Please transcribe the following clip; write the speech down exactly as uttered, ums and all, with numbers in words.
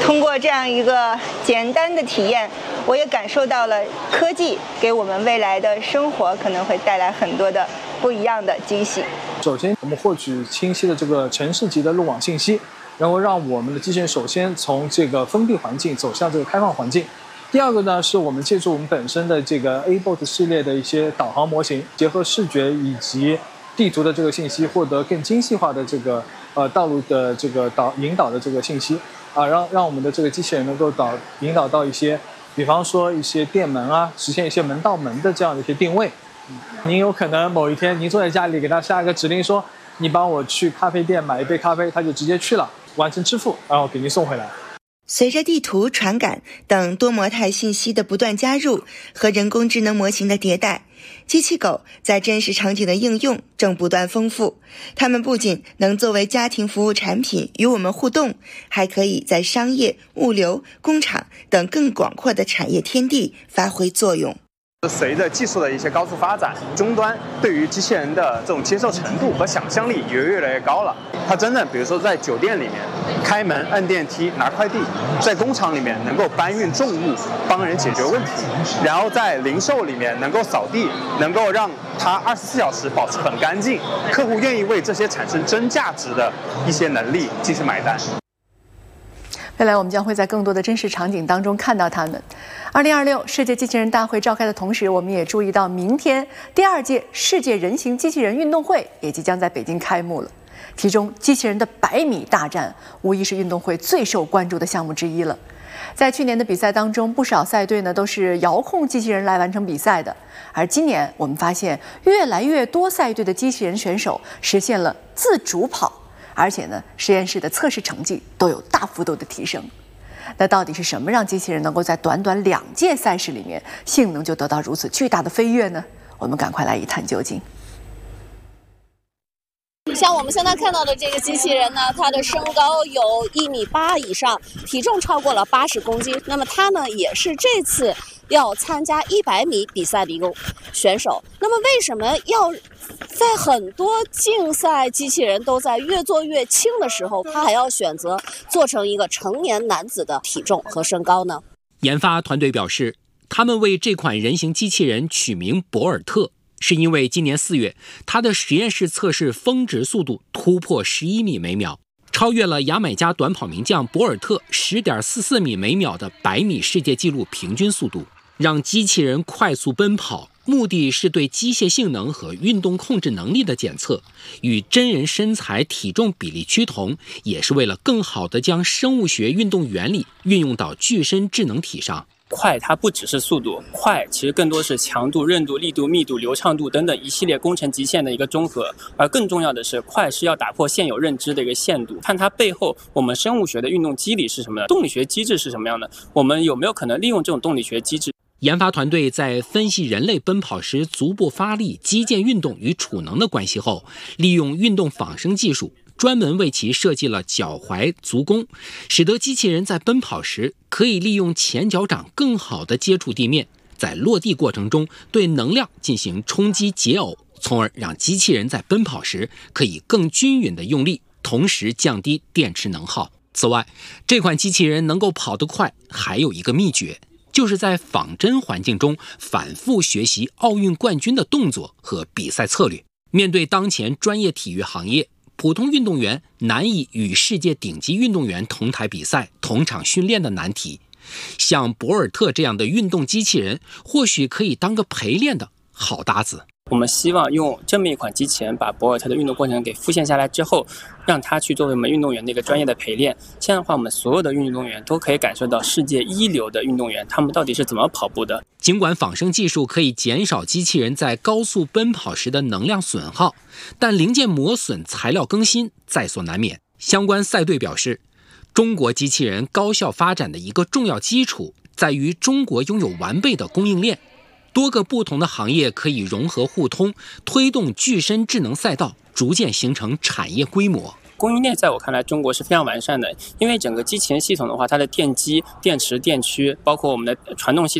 通过这样一个简单的体验，我也感受到了科技给我们未来的生活可能会带来很多的不一样的惊喜。 首先，我们获取清晰的这个城市级的路网信息，然后让我们的机器人首先从这个封闭环境走向这个开放环境。第二个呢，是我们借助我们本身的这个 A bot 系列的一些导航模型，结合视觉以及地图的这个信息，获得更精细化的这个呃道路的这个导引导的这个信息啊，让让我们的这个机器人能够导引导到一些，比方说一些店门啊，实现一些门到门的这样的一些定位。您有可能某一天您坐在家里，给他下一个指令说，你帮我去咖啡店买一杯咖啡，他就直接去了，完成支付，然后给您送回来。 随着地图、传感等多模态信息的不断加入和人工智能模型的迭代，机器狗在真实场景的应用正不断丰富。它们不仅能作为家庭服务产品与我们互动，还可以在商业、物流、工厂等更广阔的产业天地发挥作用。 随着技术的一些高速发展，终端对于机器人的这种接受程度和想象力也越来越高了。它真的，比如说在酒店里面开门、按电梯、拿快递；在工厂里面能够搬运重物、帮人解决问题；然后在零售里面能够扫地，能够让它二十四小时保持很干净。客户愿意为这些产生真价值的一些能力进行买单。 未来我们将会在更多的真实场景当中看到它们。二零二六世界机器人大会召开的同时，我们也注意到明天第二届世界人形机器人运动会也即将在北京开幕了。其中，机器人的百米大战无疑是运动会最受关注的项目之一了。在去年的比赛当中，不少赛队呢都是遥控机器人来完成比赛的，而今年我们发现越来越多赛队的机器人选手实现了自主跑。而且呢，实验室的测试成绩都有大幅度的提升。那到底是什么让机器人能够在短短两届赛事里面性能就得到如此巨大的飞跃呢？我们赶快来一探究竟。 像我们现在看到的这个机器人呢，它的身高有一米八以上，体重超过了八十公斤。那么它呢，也是这次要参加一百米比赛的一个选手。那么为什么要在很多竞赛机器人都在越做越轻的时候，他还要选择做成一个成年男子的体重和身高呢？ 研发团队表示，他们为这款人形机器人取名博尔特，是因为今年四月，它的实验室测试峰值速度突破十一米每秒，超越了牙买加短跑名将博尔特 十点四四米每秒的百米世界纪录平均速度，让机器人快速奔跑。目的是对机械性能和运动控制能力的检测，与真人身材体重比例趋同，也是为了更好地将生物学运动原理运用到具身智能体上。 快它不只是速度，快其实更多是强度、韧度、力度、密度、流畅度等等一系列工程极限的一个综合。而更重要的是，快是要打破现有认知的一个限度，看它背后我们生物学的运动机理是什么样，动力学机制是什么样的，我们有没有可能利用这种动力学机制。 研发团队在分析人类奔跑时足部发力、肌腱运动与储能的关系后，利用运动仿生技术，专门为其设计了脚踝足弓，使得机器人在奔跑时可以利用前脚掌更好地接触地面，在落地过程中对能量进行冲击解耦，从而让机器人在奔跑时可以更均匀地用力，同时降低电池能耗。此外，这款机器人能够跑得快，还有一个秘诀，就是在仿真环境中反复学习奥运冠军的动作和比赛策略。面对当前专业体育行业，普通运动员难以与世界顶级运动员同台比赛、同场训练的难题，像博尔特这样的运动机器人，或许可以当个陪练的好搭子。 我们希望用这么一款机器人把博尔特的运动过程给复现下来之后，让他去作为我们运动员的一个专业的陪练。这样的话，我们所有的运动员都可以感受到世界一流的运动员他们到底是怎么跑步的。 尽管仿生技术可以减少机器人在高速奔跑时的能量损耗，但零件磨损、材料更新在所难免。相关赛队表示，中国机器人高效发展的一个重要基础在于中国拥有完备的供应链。多个不同的行业可以融合互通，推动具身智能赛道逐渐形成产业规模。 供应链在我看来，中国是非常完善的，因为整个机器人系统的话，它的电机、电池、电驱，包括我们的传动系统。